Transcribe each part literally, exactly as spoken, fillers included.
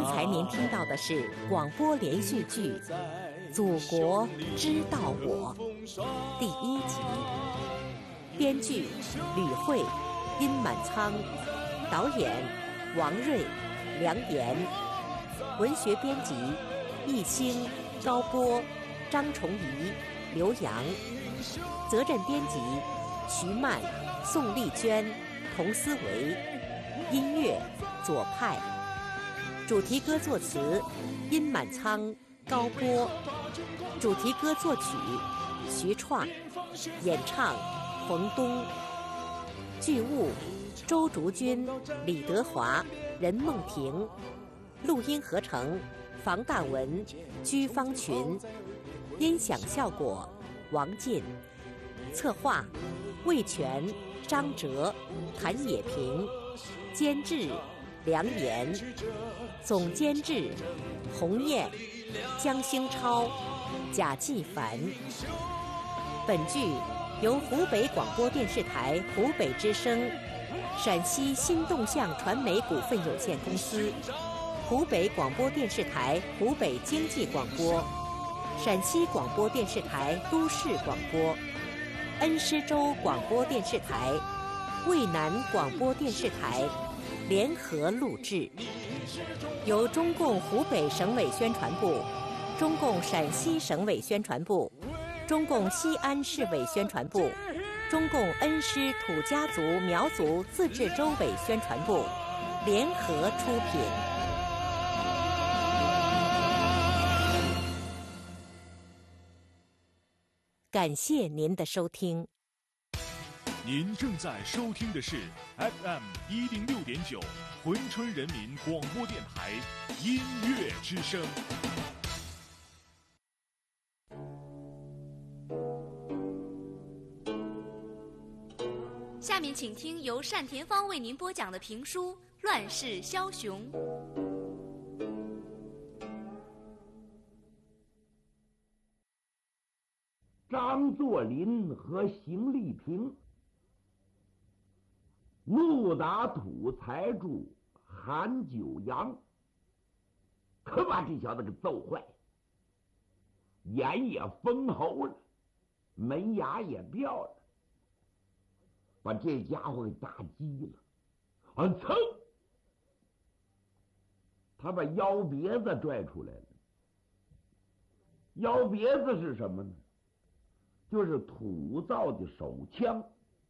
刚才您听到的是广播连续剧《祖国知道我》第一集，编剧吕慧、殷满仓，导演王瑞、梁岩，文学编辑易兴、高波、张崇仪、刘洋，责任编辑徐曼、宋丽娟、童思维，音乐左派，主题歌作词殷满仓、高波，主题歌作曲徐创，演唱冯东，剧务周竹君、李德华、任梦婷，录音合成房大文、居方群，音响效果王进，策划魏全、张哲、谭野平，监制梁岩，总监制洪燕、江兴超、贾继凡。本剧由湖北广播电视台湖北之声、陕西新动向传媒股份有限公司、湖北广播电视台湖北经济广播、陕西广播电视台都市广播、恩施州广播电视台、渭南广播电视台联合录制，由中共湖北省委宣传部、中共陕西省委宣传部、中共西安市委宣传部、中共恩施土家族苗族自治州委宣传部联合出品。感谢您的收听。 您正在收听的是 F M 一零六点九珲春人民广播电台音乐之声。 下面请听由单田芳为您播讲的评书《乱世枭雄》。 张作霖和邢立平怒打土财主韩九阳，可把这小子给揍坏，眼也封喉了，门牙也掉了，把这家伙给打急了。啊，噌！他把腰别子拽出来了。腰别子是什么呢？就是土造的手枪。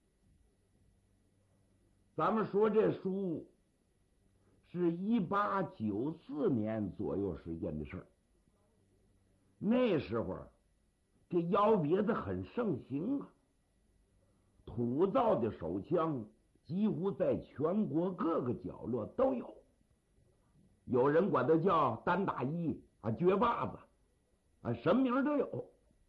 咱们说这书是一八九四年左右时间的事儿，那时候这腰别子很盛行啊，土造的手枪几乎在全国各个角落都有，有人管它叫单打一啊、撅把子啊，什么名都有。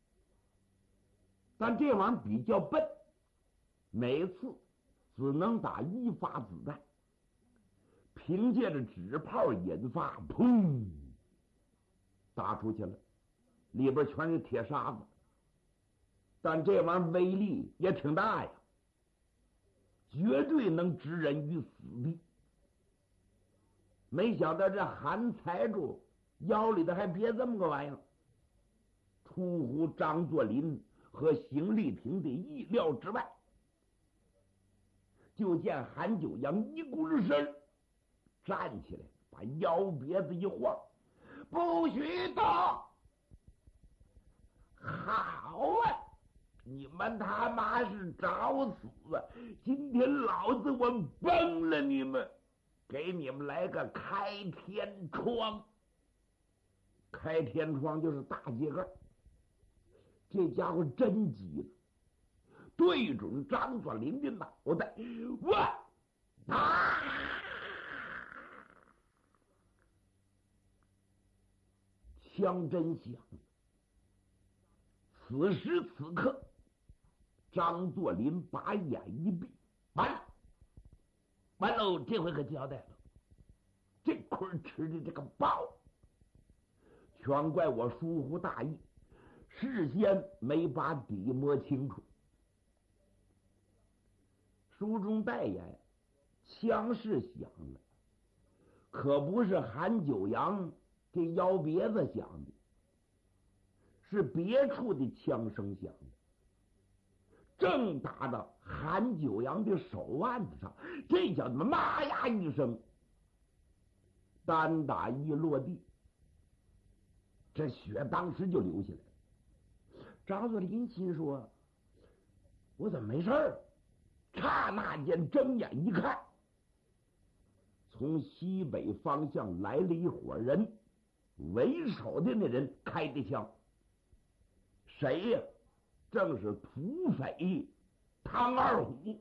但这玩意儿比较笨，每次只能打一发子弹，凭借着纸炮引发，砰，打出去了，里边全是铁沙子。但这玩意儿威力也挺大呀，绝对能置人于死地。没想到这韩财主腰里头还别这么个玩意儿，出乎张作霖和邢立平的意料之外。就见韩九阳一股身站起来，把腰别子一晃，不许动！好啊，你们他妈是找死啊！今天老子我崩了你们，给你们来个开天窗。开天窗就是大秸秆。这家伙真急了，对准张作霖的脑袋，我啊！枪真响。此时此刻，张作霖把眼一闭，完了，完喽，这回可交代了，这亏吃的这个爆，全怪我疏忽大意，事先没把底摸清楚。书中代言，枪是响了， 可不是韩九阳给腰别子响的，是别处的枪声响的，正打到韩九阳的手腕子上，这叫他妈妈呀一声，单打一落地，这血当时就流下来了。张作霖心说：“我怎么没事儿？”刹那间睁眼一看，从西北方向来了一伙人，为首的那人开的枪，谁呀？正是土匪唐二虎。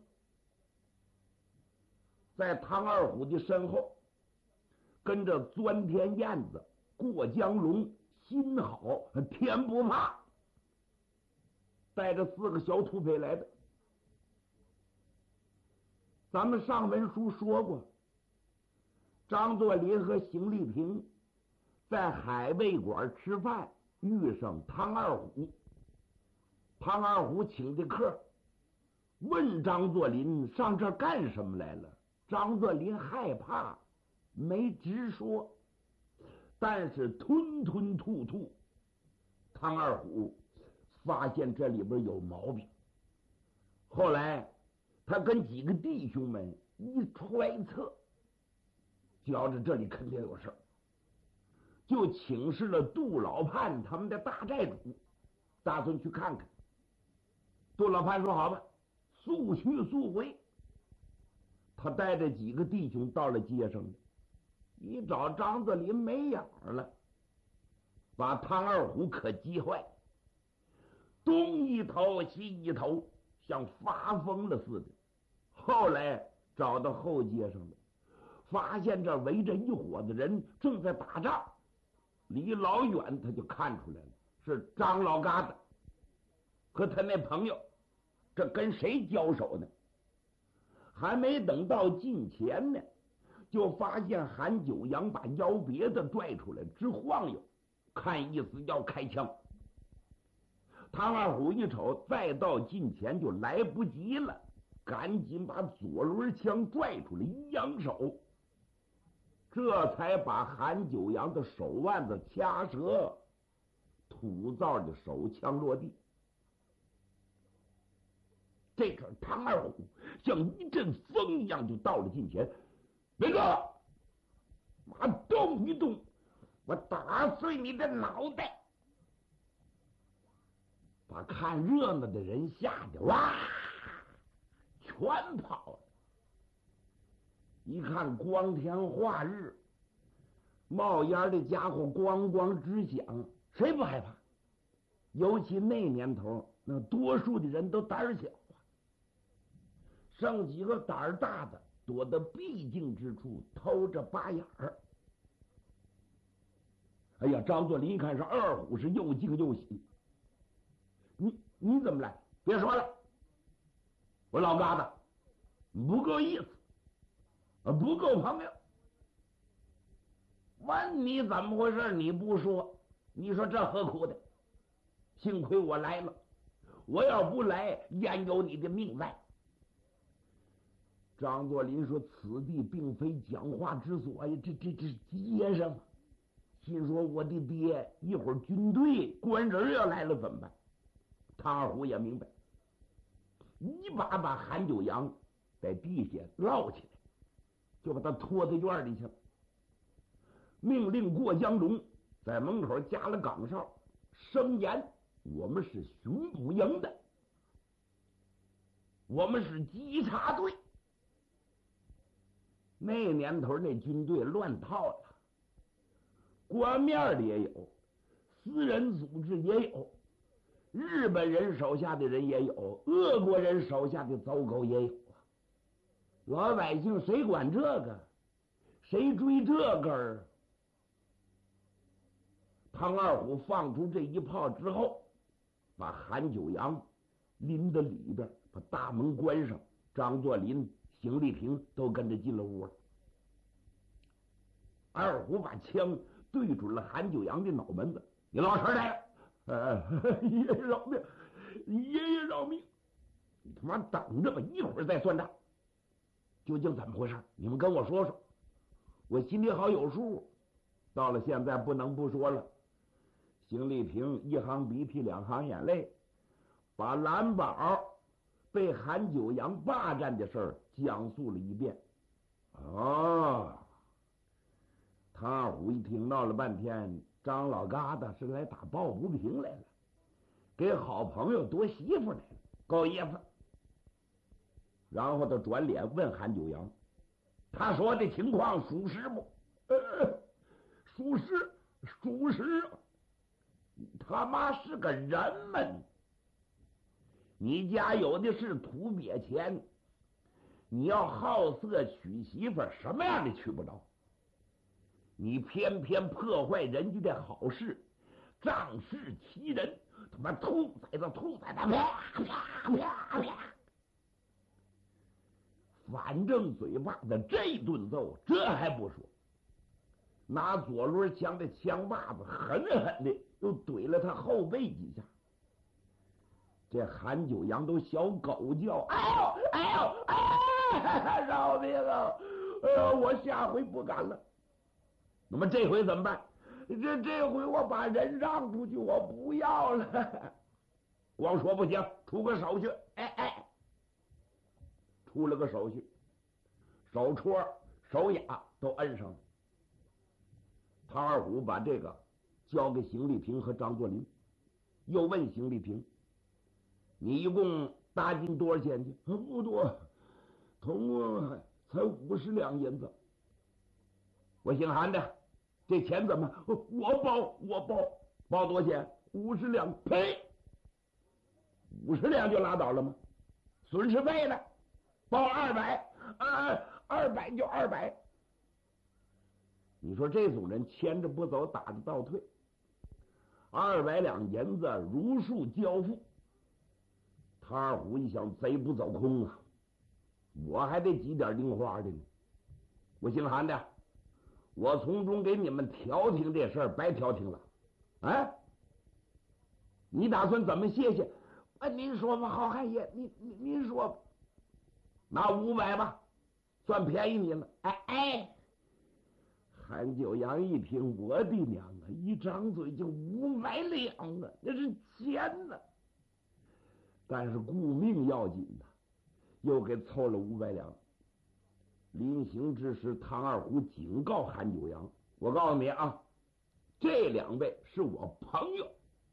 在唐二虎的身后，跟着钻天燕子、过江龙、新好、天不怕，带着四个小土匪来的。咱们上文书说过，张作霖和邢立平在海味馆吃饭，遇上唐二虎。唐二虎请的客，问张作霖上这儿干什么来了。张作霖害怕，没直说，但是吞吞吐吐。唐二虎发现这里边有毛病，后来他跟几个弟兄们一揣测，觉着这里肯定有事儿，就请示了杜老判他们的大寨主，打算去看看。杜老判说：“好吧，速去速回。”他带着几个弟兄到了街上，一找张作霖没影了，把唐二虎可急坏了，东一头西一头，像发疯了似的。后来找到后街上了，发现这围着一伙子人正在打仗，离老远他就看出来了，是张老疙瘩和他那朋友，这跟谁交手呢？还没等到近前呢，就发现韩九阳把腰别子拽出来，直晃悠，看意思要开枪。唐二虎一瞅，再到近前就来不及了，赶紧把左轮枪拽出来，一扬手，这才把韩九阳的手腕子掐折，土灶的手枪落地。这时唐二虎像一阵风一样就到了近前，别个妈动一动，我打碎你的脑袋！把看热闹的人吓得哇，全跑了。一看光天化日，冒烟的家伙咣咣直响，谁不害怕？尤其那年头，那多数的人都胆儿小啊，剩几个胆儿大的躲到僻静之处偷着巴眼儿。哎呀，张作霖一看是二虎，是又惊又喜。你你怎么来？别说了，我老疙瘩不够意思，不够朋友。问你怎么回事，你不说，你说这何苦的？幸亏我来了，我要不来，焉有你的命在？张作霖说：“此地并非讲话之所呀，这这这街上。”心说：“我的爹，一会儿军队官人要来了怎么办？”唐二虎也明白，一把把韩九阳在地下捞起来，就把他拖到院里去了。命令过江龙在门口加了岗哨，声言：“我们是巡捕营的，我们是稽查队。”那年头那军队乱套了，官面里也有，私人组织也有，日本人手下的人也有，俄国人手下的走狗也有啊。老百姓谁管这个？谁追这个儿？唐二虎放出这一炮之后，把韩九阳拎到里边，把大门关上。张作霖、邢立平都跟着进了屋了。二虎把枪对准了韩九阳的脑门子：“你老实点！呃，爷爷饶命！爷爷饶命！你他妈等着吧，一会儿再算账。究竟怎么回事？你们跟我说说。 我心里好有数。到了现在不能不说了，邢丽萍一行鼻涕两行眼泪，把蓝宝被韩九阳霸占的事儿讲述了一遍。哦，唐二虎一听闹了半天，张老疙瘩是来打抱不平来了，给好朋友夺媳妇来了，够意思。然后他转脸问韩九阳，他说的情况属实不？呃，属实，属实。他妈是个人们，你家有的是土鳖钱，你要好色娶媳妇，什么样的娶不着？你偏偏破坏人家的好事，仗势欺人，他妈兔崽子，兔崽子，啪啪啪啪！反正嘴巴子这顿揍，这还不说，拿左轮枪的枪把子狠狠的又怼了他后背几下。这韩九阳都小狗叫，哎呦哎呦哎，饶命啊！哎呦，我下回不敢了。那么这回怎么办？这这回我把人让出去，我不要了。光说不行，出个手续。哎哎，出了个手续，手戳手雅都摁上了。唐二虎把这个交给邢丽萍和张作霖，又问邢丽萍，你一共搭进多少钱去？不多，总共才五十两银子。我姓韩的，这钱怎么？我包，我包，包多少钱？五十两。呸！五十两就拉倒了吗？损失费呢？包二百，呃，二百就二百。你说这种人牵着不走，打着倒退。二百两银子如数交付。唐二虎一想，贼不走空啊，我还得挤点零花的呢。我姓韩的，我从中给你们调停这事儿，白调停了。哎，你打算怎么谢谢？啊，您说吧，好汉爷，您您您说吧。拿五百吧，算便宜你了。哎哎，韩九阳一听，我的娘啊！一张嘴就五百两啊，那是钱呢。但是顾命要紧呐，又给凑了五百两。临行之时，唐二虎警告韩九阳：“我告诉你啊，这两位是我朋友，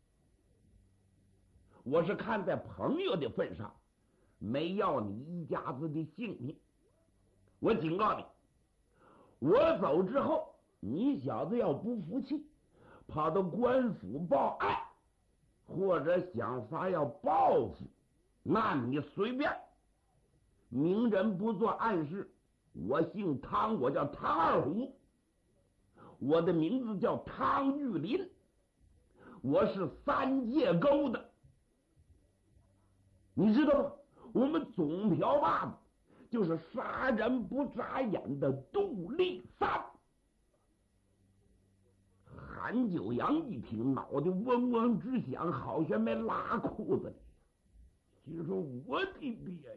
我是看在朋友的份上，没要你一家子的性命。我警告你，我走之后，你小子要不服气，跑到官府报案，或者想法要报复，那你随便。明人不做暗事。我姓汤，我叫汤二虎，我的名字叫汤玉林，我是三界沟的，你知道吗？我们总瓢把子就是杀人不眨眼的杜立三。韩九阳一听，脑袋嗡嗡直响，好像没拉裤子里。心说我的爹呀，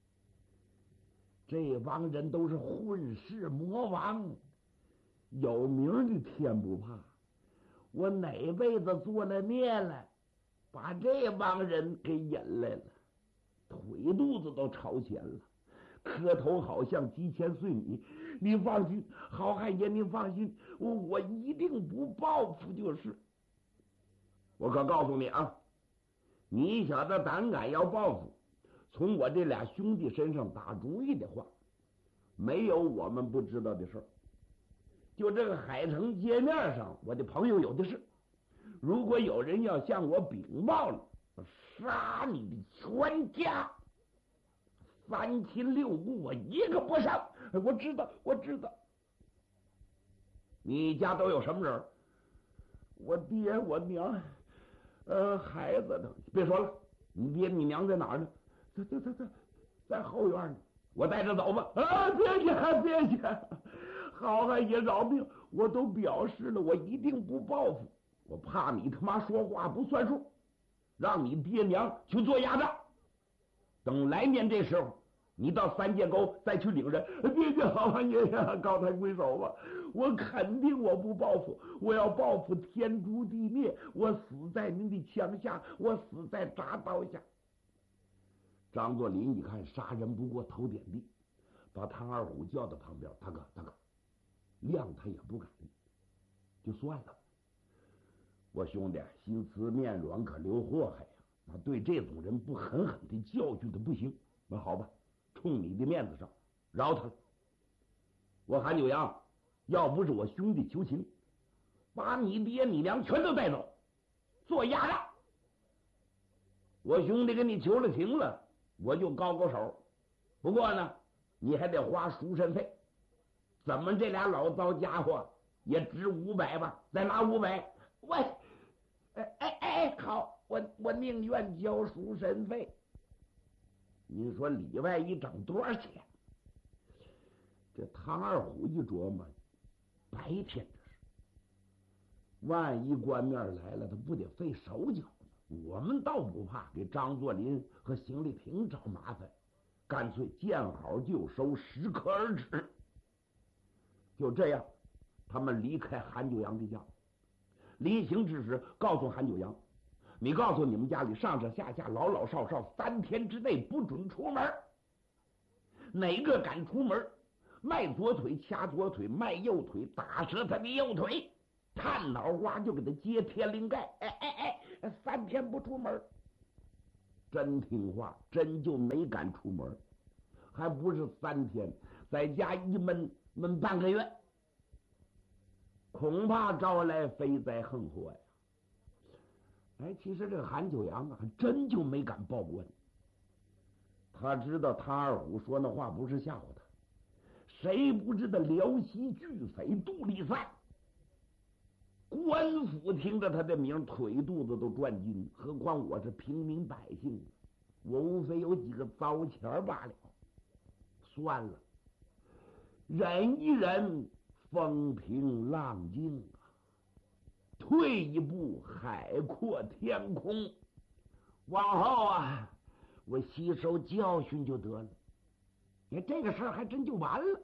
这帮人都是混世魔王，有名的天不怕。我哪辈子做了孽了，把这帮人给引来了，腿肚子都朝前了，磕头好像鸡千岁米。你放心，好汉爷，您放心，我我一定不报复就是。我可告诉你啊，你小子胆敢要报复，从我这俩兄弟身上打主意的话，没有我们不知道的事儿。就这个海城街面上，我的朋友有的是。如果有人要向我禀报了，杀你的全家，三亲六故我一个不剩。我知道，我知道。你家都有什么人？我爹，我娘，呃，孩子的。别说了，你爹你娘在哪儿呢？在在在在在后院呢。我带着走吧。啊，别去，别去！好汉爷饶命！我都表示了，我一定不报复。我怕你他妈说话不算数，让你爹娘去做哑巴。等来年这时候， 你到三界沟再去领人。别介好王爷呀，高抬贵手吧！我肯定我不报复，我要报复天诛地灭，我死在您的枪下，我死在铡刀下。张作霖一看杀人不过头点地，把唐二虎叫到旁边，大哥大哥，谅他也不敢，就算了。我兄弟心慈面软，可留祸害呀！那对这种人不狠狠的教训他不行。那好吧，冲你的面子上，饶他了。我韩九阳，要不是我兄弟求情，把你爹你娘全都带走，做押让。我兄弟跟你求了情了，我就高高手。不过呢，你还得花赎身费。怎么这俩老糟家伙也值五百吧？再拿五百。我，哎哎哎，好，我我宁愿交赎身费。你说里外一整多少钱？这唐二虎一琢磨，白天这是，万一官面来了，他不得费手脚呢？我们倒不怕给张作霖和邢丽萍找麻烦，干脆见好就收，适可而止。就这样，他们离开韩九阳的家。临行之时，告诉韩九阳，你告诉你们家里上上下下老老少少，三天之内不准出门。哪个敢出门，迈左腿掐左腿，迈右腿打折他的右腿，探脑瓜就给他揭天灵盖。哎哎哎，三天不出门。真听话，真就没敢出门，还不是三天，在家一闷闷半个月，恐怕招来飞灾横祸呀！哎，其实这个韩九阳啊，还真就没敢报官。他知道唐二虎说那话不是吓唬他，谁不知道辽西巨匪杜立三，官府听着他的名，腿肚子都转筋，何况我是平民百姓，我无非有几个糟钱罢了。算了，忍一忍，风平浪静啊，退一步，海阔天空。往后啊，我吸收教训就得了。你这个事儿还真就完了。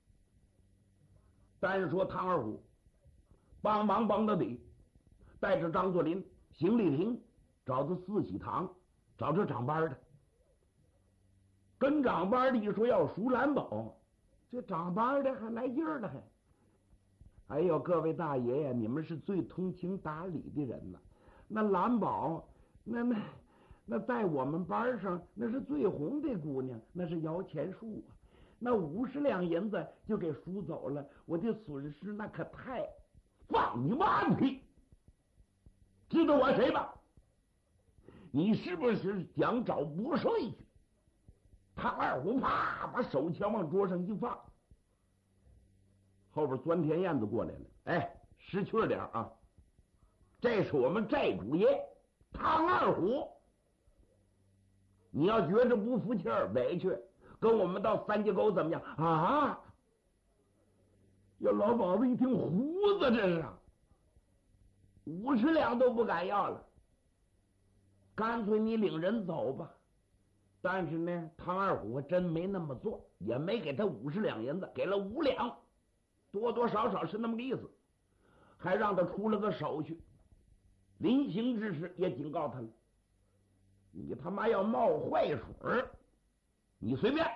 但是说唐二虎帮忙帮到底，带着张作霖、邢丽萍找到四喜堂，找着长班的，跟长班的一说要赎蓝宝，这长班的还来劲儿了，还哎呦，各位大爷呀，你们是最通情达理的人了。那蓝宝，那那那在我们班上那是最红的姑娘，那是摇钱树啊。那五十两银子就给赎走了，我的损失那可太……放你妈屁！知道我谁吧？你是不是想找不顺去？唐二虎啪把手枪往桌上一放，后边钻天燕子过来了。哎，识趣点啊！这是我们寨主爷唐二虎，你要觉着不服气儿委屈，跟我们到三界沟怎么样啊？要老鸨子一听，胡子这是五十两都不敢要了，干脆你领人走吧。但是呢，唐二虎真没那么做，也没给他五十两银子，给了五两，多多少少是那么个意思，还让他出了个手续。临行之时也警告他了，你他妈要冒坏水，你随便，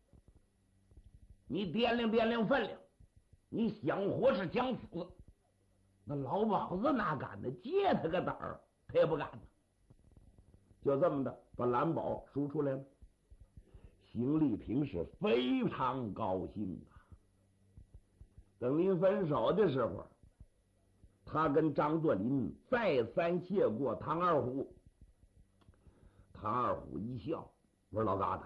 你掂量掂量分量，你想活是想死。那老鸨子哪敢呢？借他个胆儿，他也不敢呢。就这么的把蓝宝赎出来了。邢丽萍是非常高兴啊。等临分手的时候，他跟张作霖再三谢过唐二虎。唐二虎一笑，我说老疙瘩，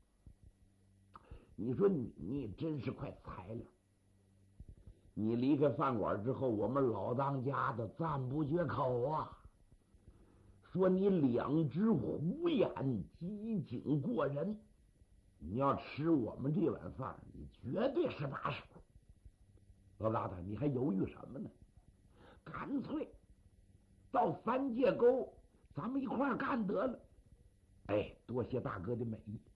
你说你你真是块材料。你离开饭馆之后，我们老当家的赞不绝口啊，说你两只虎眼，机警过人。你要吃我们这碗饭，你绝对是把手。老疙瘩，你还犹豫什么呢？干脆到三界沟，咱们一块儿干得了。哎，多谢大哥的美意，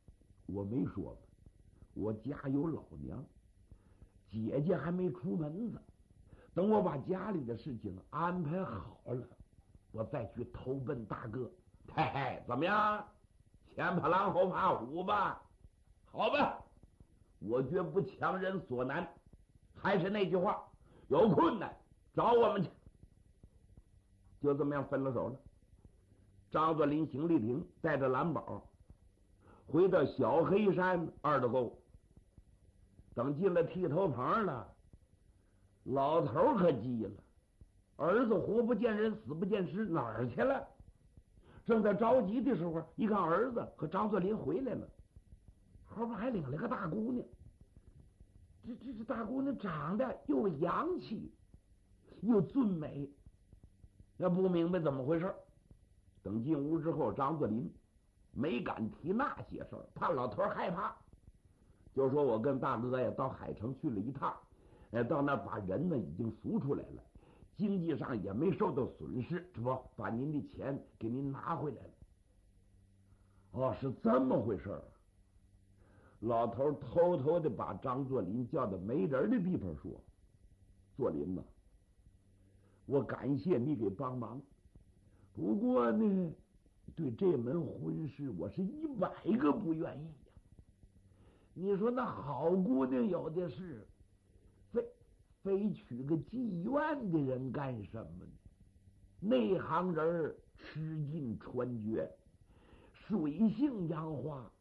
我没说吧，我家有老娘，姐姐还没出门呢。等我把家里的事情安排好了，我再去投奔大哥。嘿嘿，怎么样？前怕狼后怕虎吧？好吧，我绝不强人所难。还是那句话，有困难找我们去。就这么样分了手了。张作霖、邢丽萍带着蓝宝回到小黑山二道沟。等进了剃头棚了，老头可急了，儿子活不见人，死不见尸，哪儿去了？正在着急的时候，一看儿子和张作霖回来了，后边还领了个大姑娘。这这这大姑娘长得又洋气又俊美，那不明白怎么回事。等进屋之后，张作霖没敢提那些事儿，怕老头害怕，就说我跟大哥呀到海城去了一趟，哎，到那把人呢已经赎出来了，经济上也没受到损失，这不把您的钱给您拿回来了。哦，是这么回事儿。老头偷偷的把张作霖叫到没人的地方说：“作霖呐，我感谢你给帮忙，不过呢，对这门婚事我是一百个不愿意呀。你说那好姑娘有的是，非非娶个妓院的人干什么呢？内行人吃尽穿绝，水性杨花。